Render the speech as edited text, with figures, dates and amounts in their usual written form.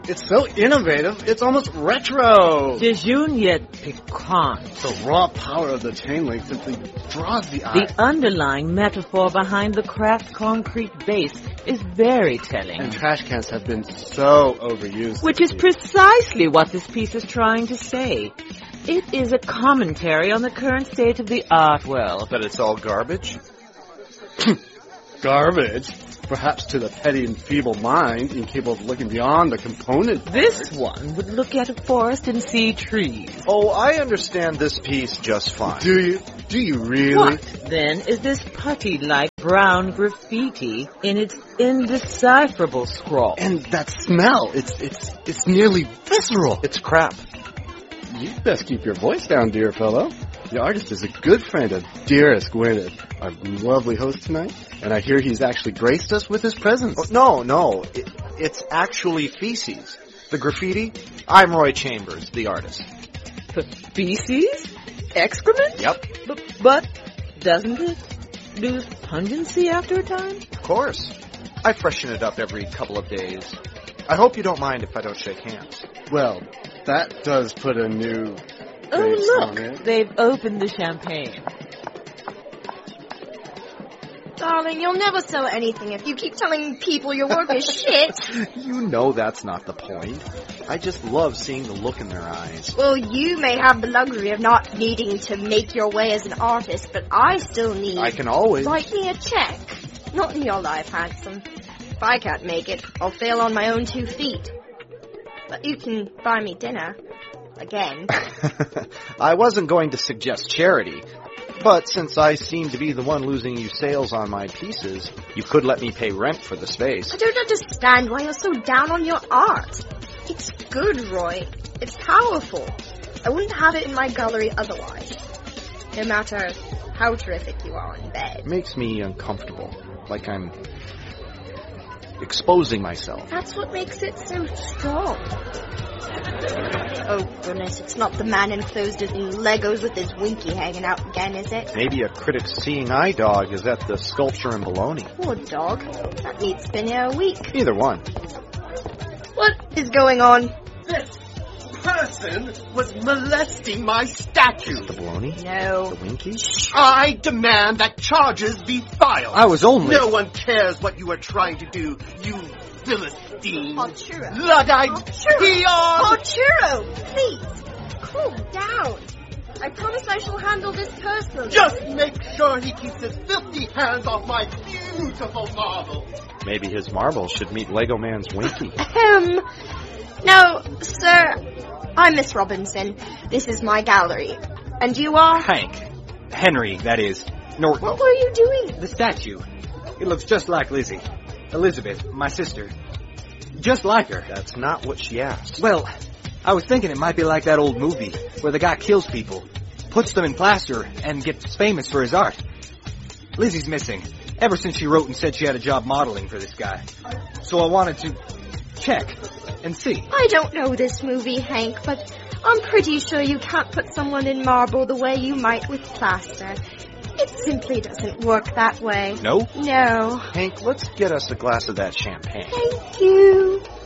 It's so innovative, it's almost retro. Jejune yet piquant. The raw power of the chain link simply draws the eye. The underlying metaphor behind the cracked concrete base is very telling. And trash cans have been so overused. Which is precisely what this piece is trying to say. It is a commentary on the current state of the art world. That it's all garbage? Garbage? Perhaps to the petty and feeble mind, incapable of looking beyond the component. This one would look at a forest and see trees. Oh, I understand this piece just fine. Do you? Do you really? What, then, is this putty-like brown graffiti in its indecipherable scrawl? And that smell, it's nearly visceral. It's crap. You'd best keep your voice down, dear fellow. The artist is a good friend of dearest Gwyneth, our lovely host tonight, and I hear he's actually graced us with his presence. Oh, no. It's actually feces. The graffiti, I'm Roy Chambers, the artist. Feces? Excrement? Yep. But doesn't it lose pungency after a time? Of course. I freshen it up every couple of days. I hope you don't mind if I don't shake hands. Well, that does put a new... Oh, on look, it. they've opened the champagne. Darling, you'll never sell anything if you keep telling people your work is shit. You know that's not the point. I just love seeing the look in their eyes. Well, you may have the luxury of not needing to make your way as an artist, but I still need... I can always... Write me a check. Not in your life, handsome. If I can't make it, I'll fail on my own 2 feet. But you can buy me dinner. Again. I wasn't going to suggest charity, but since I seem to be the one losing you sales on my pieces, you could let me pay rent for the space. I don't understand why you're so down on your art. It's good, Roy. It's powerful. I wouldn't have it in my gallery otherwise. No matter how terrific you are in bed. It makes me uncomfortable, like I'm exposing myself. That's what makes it so strong. Oh, goodness, it's not the man enclosed in Legos with his winky hanging out again, is it? Maybe a critic's seeing eye dog is at the sculpture in Bologna. Poor dog. That meat's been here a week. Either one. What is going on? This person was molesting my statue. The Bologna? No. The winky? I demand that charges be filed. I was only... No one cares what you are trying to do, you Philistine. Ponchuro. Luddite. Peon. Ponchuro, please, cool down. I promise I shall handle this personally. Just make sure he keeps his filthy hands off my beautiful marble. Maybe his marble should meet Lego Man's winky. No, sir. I'm Miss Robinson. This is my gallery. And you are? Hank. Henry, that is. Norton. What were you doing? The statue. It looks just like Lizzie. Elizabeth, my sister. Just like her. That's not what she asked. Well, I was thinking it might be like that old movie where the guy kills people, puts them in plaster, and gets famous for his art. Lizzie's missing, ever since she wrote and said she had a job modeling for this guy. So I wanted to check and see. I don't know this movie, Hank, but I'm pretty sure you can't put someone in marble the way you might with plaster. It simply doesn't work that way. No? No. Hank, let's get us a glass of that champagne. Thank you.